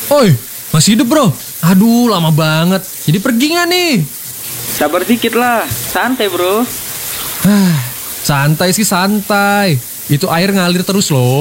Oi, masih hidup bro? Aduh, lama banget. Jadi pergi nggak nih? Sabar dikit lah, santai bro. Santai sih santai. Itu air ngalir terus loh.